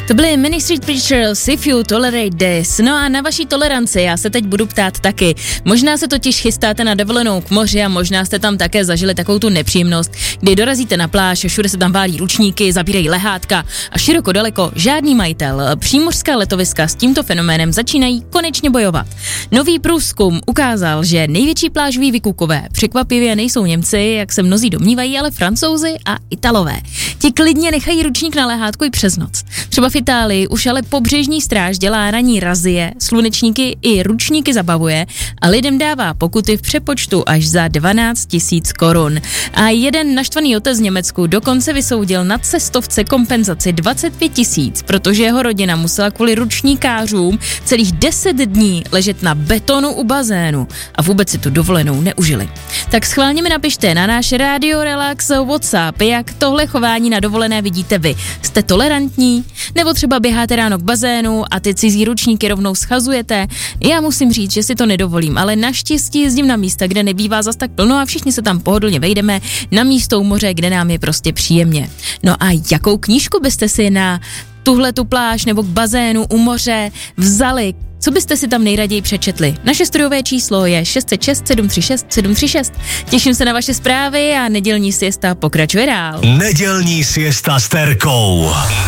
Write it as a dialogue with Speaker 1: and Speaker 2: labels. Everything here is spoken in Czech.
Speaker 1: To byly Many Street Preachers, If You Tolerate This. No a na vaší toleranci já se teď budu ptát taky. Možná se totiž chystáte na dovolenou k moři a možná jste tam také zažili takovou tu nepříjemnost, kdy dorazíte na pláž, všude se tam válí ručníky, zabírají lehátka a široko daleko žádný majitel. Přímořská letoviska s tímto fenoménem začínají konečně bojovat. Nový průzkum ukázal, že největší plážoví vykukové překvapivě nejsou Němci, jak se mnozí domnívají, ale Francouzi a Italové. Ti klidně nechají ručník na lehátku i přes noc. Třeba v Itálii už ale pobřežní stráž dělá ranní razie, slunečníky i ručníky zabavuje a lidem dává pokuty v přepočtu až za 12 000 korun. A jeden naštvaný otec z Německu dokonce vysoudil na cestovce kompenzaci 25 000, protože jeho rodina musela kvůli ručníkářům celých 10 dní ležet na betonu u bazénu a vůbec si tu dovolenou neužili. Tak schválně mi napište na náš Radio Relax WhatsApp, jak tohle chování na dovolené vidíte vy. Jste tolerantní? Nebo třeba běháte ráno k bazénu a ty cizí ručníky rovnou schazujete? Já musím říct, že si to nedovolím, ale naštěstí jezdím na místa, kde nebývá zas tak plno a všichni se tam pohodlně vejdeme na místo u moře, kde nám je prostě příjemně. No a jakou knížku byste si na tuhletu pláž nebo k bazénu u moře vzali? Co byste si tam nejraději přečetli? Naše studiové číslo je 606 736 736. Těším se na vaše zprávy a nedělní siesta pokračuje dál.
Speaker 2: Nedělní siesta s Terkou.